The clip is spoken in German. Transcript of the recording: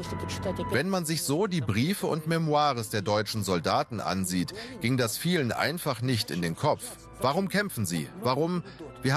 Wenn man sich so die Briefe und Memoires der deutschen Soldaten ansieht, ging das vielen einfach nicht in den Kopf. Warum kämpfen sie? Warum? Wir